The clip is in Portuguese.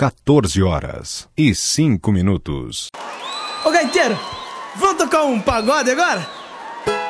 14h05. Ô gaiteiro, vamos tocar um pagode agora?